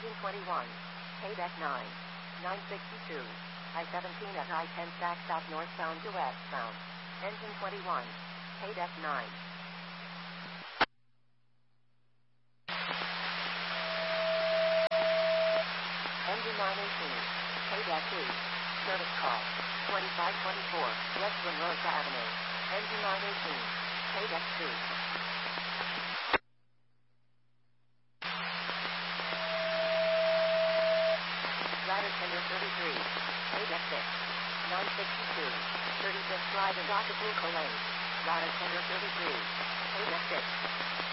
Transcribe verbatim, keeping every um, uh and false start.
Engine twenty-one. K-Deck nine. nine sixty-two. I seventeen at I ten stack south northbound to westbound. Engine twenty-one. K-Deck nine. Engine nine eighteen. K-Deck two. Service call. twenty-five twenty-four. West Monroe Avenue. Engine nine eighteen. K-Deck two. Ladder Tender thirty-three. K-Deck six. nine sixty-two. thirty-fifth Drive and Acapulco Lane. Ladder Tender thirty-three. K-Deck six.